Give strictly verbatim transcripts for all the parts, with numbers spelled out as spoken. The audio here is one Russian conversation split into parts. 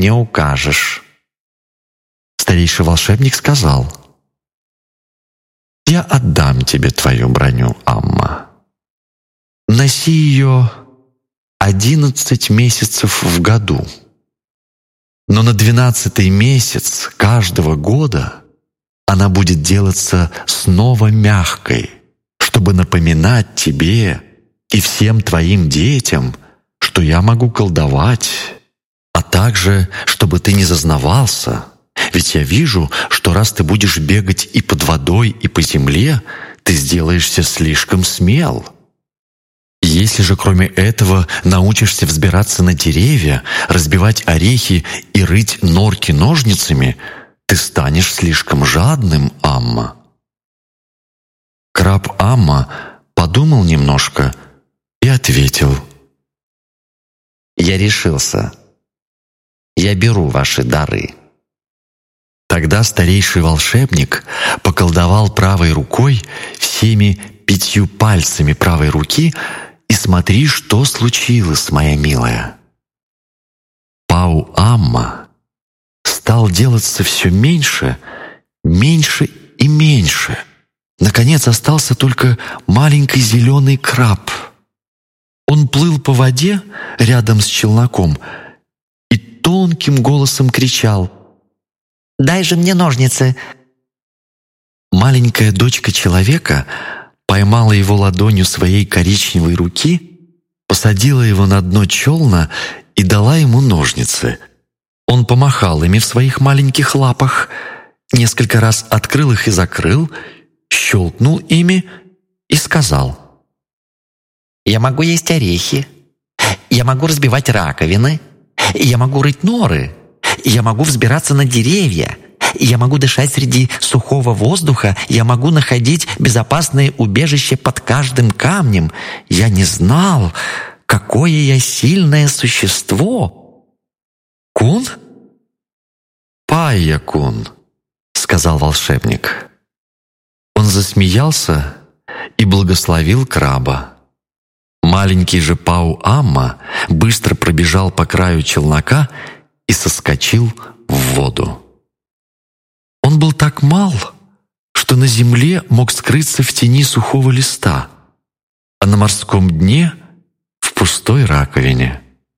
мне укажешь». Старейший волшебник сказал: «Я отдам тебе твою броню, Амма. Носи ее одиннадцать месяцев в году. Но на двенадцатый месяц каждого года она будет делаться снова мягкой, чтобы напоминать тебе и всем твоим детям, что я могу колдовать, а также, чтобы ты не зазнавался, ведь я вижу, что раз ты будешь бегать и под водой, и по земле, ты сделаешься слишком смел. Если же кроме этого научишься взбираться на деревья, разбивать орехи и рыть норки ножницами, ты станешь слишком жадным, Амма». Краб Амма подумал немножко и ответил: «Я решился. Я беру ваши дары». Тогда старейший волшебник поколдовал правой рукой всеми пятью пальцами правой руки, и смотри, что случилось, моя милая. Пау-Амма стал делаться все меньше, меньше и меньше. Наконец остался только маленький зеленый краб. Он плыл по воде рядом с челноком и тонким голосом кричал: «Дай же мне ножницы!» Маленькая дочка человека поймала его ладонью своей коричневой руки, посадила его на дно челна и дала ему ножницы. Он помахал ими в своих маленьких лапах, несколько раз открыл их и закрыл, щелкнул ими и сказал: «Я могу есть орехи, я могу разбивать раковины, я могу рыть норы, я могу взбираться на деревья, я могу дышать среди сухого воздуха, я могу находить безопасные убежища под каждым камнем. Я не знал, какое я сильное существо». «Кун? Пайя-кун», — сказал волшебник. Он засмеялся и благословил краба. Маленький же Пау-Амма быстро пробежал по краю челнока и соскочил в воду. Он был так мал, что на земле мог скрыться в тени сухого листа, а на морском дне — в пустой раковине.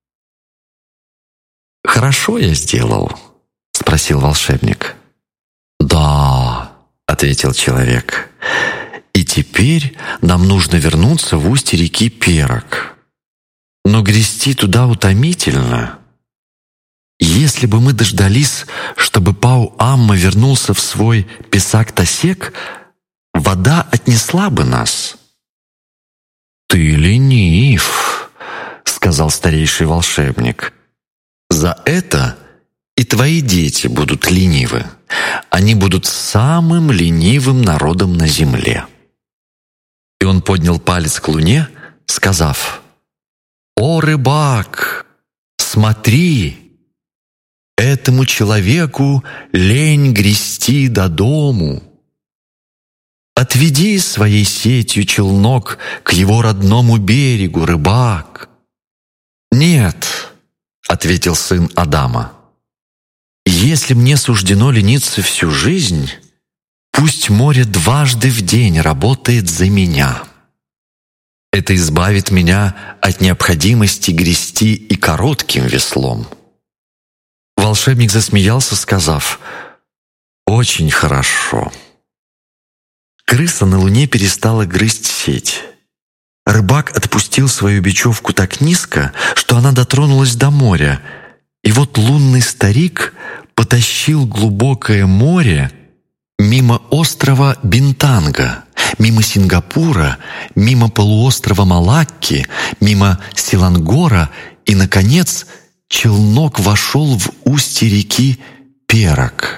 «Хорошо я сделал?» — спросил волшебник. «Да», — ответил человек. «И теперь нам нужно вернуться в устье реки Перок. Но грести туда утомительно. Если бы мы дождались, чтобы Пау-Амма вернулся в свой песак-тасек, вода отнесла бы нас». «Ты ленив», — сказал старейший волшебник. «За это и твои дети будут ленивы. Они будут самым ленивым народом на земле». И он поднял палец к луне, сказав: «О, рыбак, смотри! Этому человеку лень грести до дому. Отведи своей сетью челнок к его родному берегу, рыбак». «Нет», — ответил сын Адама, «если мне суждено лениться всю жизнь, пусть море дважды в день работает за меня. Это избавит меня от необходимости грести и коротким веслом». Волшебник засмеялся, сказав: «Очень хорошо». Крыса на луне перестала грызть сеть. Рыбак отпустил свою бечевку так низко, что она дотронулась до моря, и вот лунный старик потащил глубокое море мимо острова Бинтанга, мимо Сингапура, мимо полуострова Малакки, мимо Селангора, и, наконец, челнок вошел в устье реки Перок.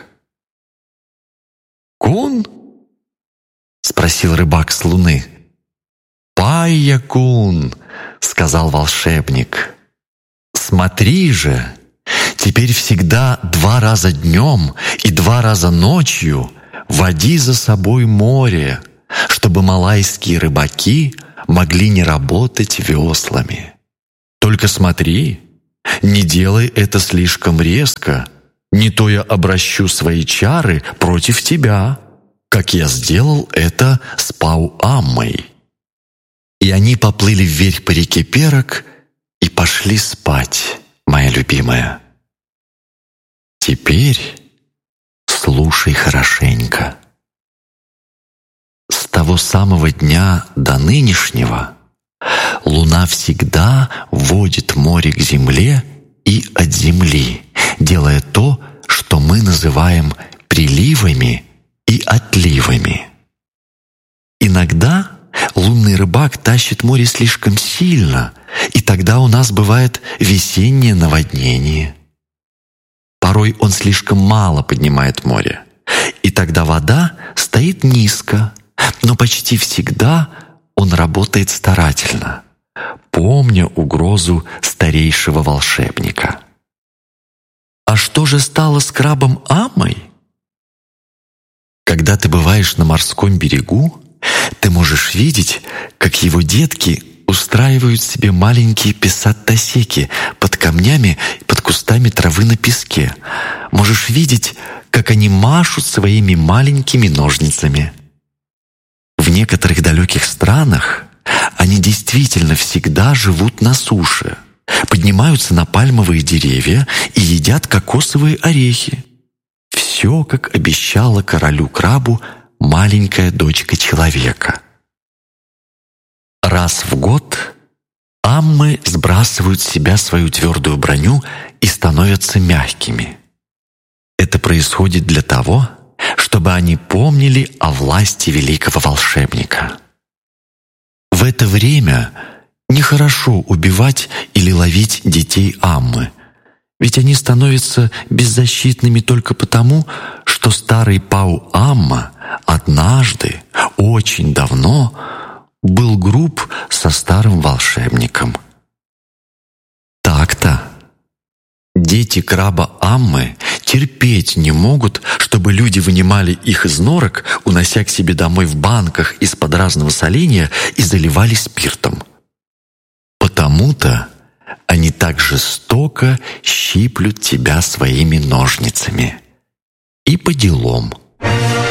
«Кун?» — спросил рыбак с луны. «Пайя-кун», — сказал волшебник. «Смотри же, теперь всегда два раза днем и два раза ночью води за собой море, чтобы малайские рыбаки могли не работать веслами. Только смотри, Не делай это слишком резко, не то я обращу свои чары против тебя, как я сделал это с Пау-Аммой». И они поплыли вверх по реке Перок и пошли спать, моя любимая. Теперь слушай хорошенько. С того самого дня до нынешнего Луна всегда водит море к земле и от земли, делая то, что мы называем приливами и отливами. Иногда лунный рыбак тащит море слишком сильно, и тогда у нас бывает весеннее наводнение. Порой он слишком мало поднимает море, и тогда вода стоит низко, но почти всегда он работает старательно, помня угрозу старейшего волшебника. А что же стало с крабом Аммой? Когда ты бываешь на морском берегу, ты можешь видеть, как его детки устраивают себе маленькие песат-тосеки под камнями и под кустами травы на песке. Можешь видеть, как они машут своими маленькими ножницами. В некоторых далеких странах они действительно всегда живут на суше, поднимаются на пальмовые деревья и едят кокосовые орехи. Все, как обещала королю-крабу маленькая дочка человека. Раз в год аммы сбрасывают с себя свою твердую броню и становятся мягкими. Это происходит для того, чтобы они помнили о власти великого волшебника. В это время нехорошо убивать или ловить детей Аммы, ведь они становятся беззащитными только потому, что старый Пау-Амма однажды, очень давно, был груб со старым волшебником. Так-то. Дети краба Аммы терпеть не могут, чтобы люди вынимали их из норок, унося к себе домой в банках из-под разного соленья и заливали спиртом. Потому-то они так жестоко щиплют тебя своими ножницами. И по делам.